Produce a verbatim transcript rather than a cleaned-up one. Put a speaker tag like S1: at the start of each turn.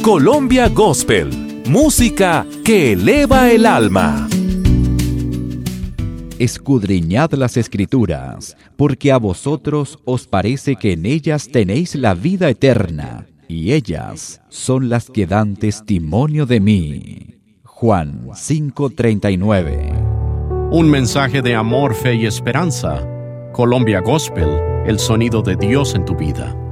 S1: Colombia Gospel, música que eleva el alma.
S2: Escudriñad las Escrituras, porque a vosotros os parece que en ellas tenéis la vida eterna, y ellas son las que dan testimonio de mí. Juan cinco treinta y nueve.
S3: Un mensaje de amor, fe y esperanza. Colombia Gospel, el sonido de Dios en tu vida.